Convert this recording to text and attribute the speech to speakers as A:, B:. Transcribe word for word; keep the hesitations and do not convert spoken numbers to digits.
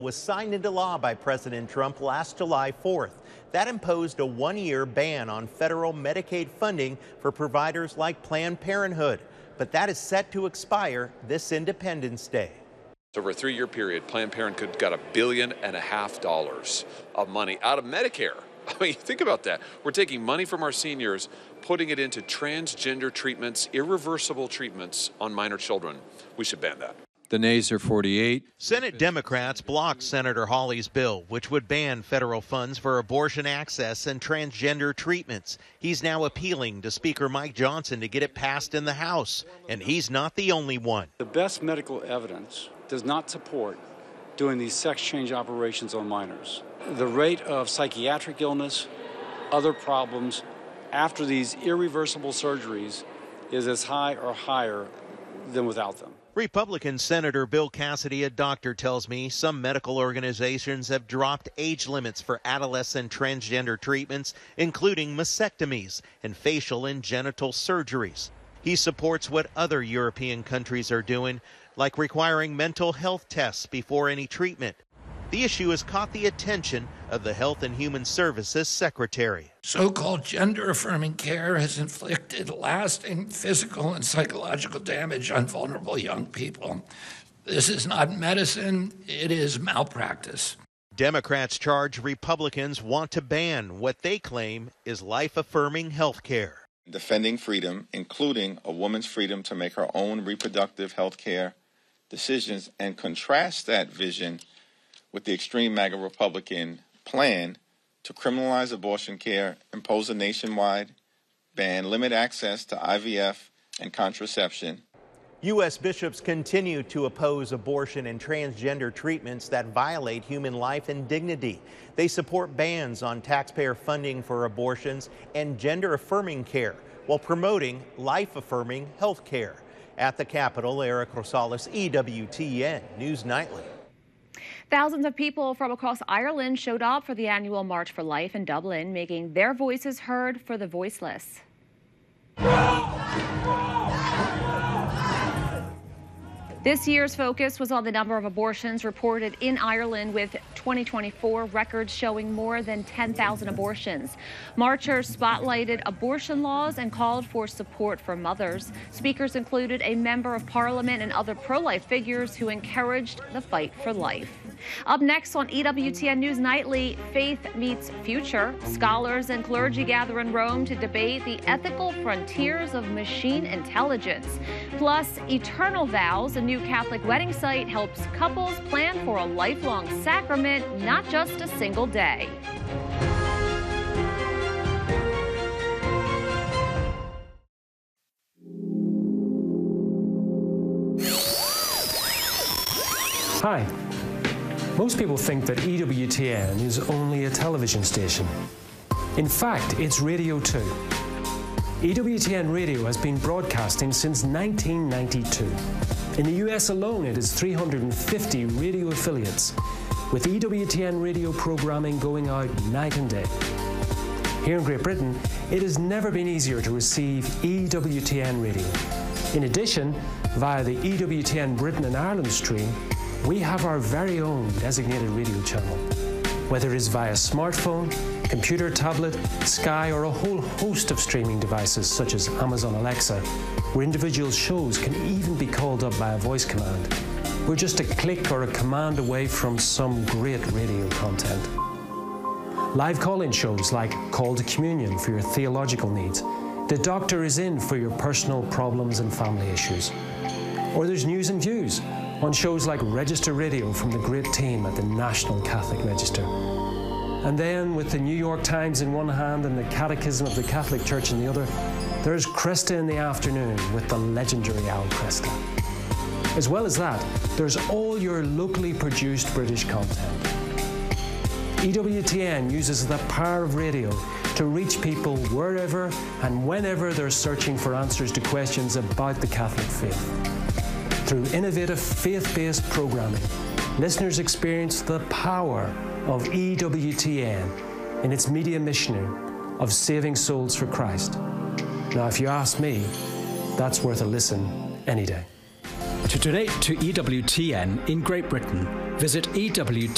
A: Was signed into law by President Trump last July fourth. That imposed a one-year ban on federal Medicaid funding for providers like Planned Parenthood. But that is set to expire this Independence Day.
B: Over a three-year period, Planned Parenthood got a billion and a half dollars of money out of Medicare. I mean, think about that. We're taking money from our seniors, putting it into transgender treatments, irreversible treatments on minor children. We should ban that.
C: The nays are forty-eight.
A: Senate Democrats blocked Senator Hawley's bill, which would ban federal funds for abortion access and transgender treatments. He's now appealing to Speaker Mike Johnson to get it passed in the House, and he's not the only one.
D: The best medical evidence does not support doing these sex change operations on minors. The rate of psychiatric illness, other problems after these irreversible surgeries is as high or higher than without them.
A: Republican Senator Bill Cassidy, a doctor, tells me some medical organizations have dropped age limits for adolescent transgender treatments, including mastectomies and facial and genital surgeries. He supports what other European countries are doing, like requiring mental health tests before any treatment. The issue has caught the attention of the Health and Human Services Secretary.
E: So-called gender-affirming care has inflicted lasting physical and psychological damage on vulnerable young people. This is not medicine, it is malpractice.
A: Democrats charge Republicans want to ban what they claim is life-affirming health care.
F: Defending freedom, including a woman's freedom to make her own reproductive health care decisions, and contrast that vision with the extreme MAGA Republican plan to criminalize abortion care, impose a nationwide ban, limit access to I V F and contraception.
A: U S bishops continue to oppose abortion and transgender treatments that violate human life and dignity. They support bans on taxpayer funding for abortions and gender-affirming care while promoting life-affirming health care. At the Capitol, Eric Rosales, E W T N News Nightly.
G: Thousands of people from across Ireland showed up for the annual March for Life in Dublin, making their voices heard for the voiceless. This year's focus was on the number of abortions reported in Ireland, with twenty twenty-four records showing more than ten thousand abortions. Marchers spotlighted abortion laws and called for support for mothers. Speakers included a member of parliament and other pro-life figures who encouraged the fight for life. Up next on E W T N News Nightly, Faith Meets Future. Scholars and clergy gather in Rome to debate the ethical frontiers of machine intelligence. Plus, Eternal Vows, a new Catholic wedding site, helps couples plan for a lifelong sacrament, not just a single day.
H: Hi. Most people think that E W T N is only a television station. In fact, it's Radio two. E W T N Radio has been broadcasting since nineteen ninety-two. In the U S alone, it has three hundred fifty radio affiliates, with E W T N radio programming going out night and day. Here in Great Britain, it has never been easier to receive E W T N radio. In addition, via the E W T N Britain and Ireland stream, we have our very own designated radio channel. Whether it is via smartphone, computer, tablet, Sky, or a whole host of streaming devices such as Amazon Alexa, where individual shows can even be called up by a voice command. We're just a click or a command away from some great radio content. Live call-in shows like Call to Communion for your theological needs. The Doctor is in for your personal problems and family issues. Or there's News and Views on shows like Register Radio from the great team at the National Catholic Register. And then, with the New York Times in one hand and the Catechism of the Catholic Church in the other, there's Kresta in the afternoon with the legendary Al Kresta. As well as that, there's all your locally produced British content. E W T N uses the power of radio to reach people wherever and whenever they're searching for answers to questions about the Catholic faith. Through innovative faith-based programming, listeners experience the power of E W T N in its media mission of saving souls for Christ. Now, if you ask me, that's worth a listen any day.
I: To donate to E W T N in Great Britain, visit E W